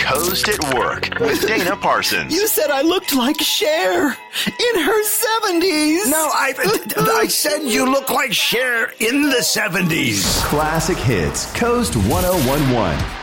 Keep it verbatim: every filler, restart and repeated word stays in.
Coast at Work with Dana Parsons. You said I looked like Cher in her seventies. No, I, I said you look like Cher in the seventies. Classic Hits, Coast one oh one one.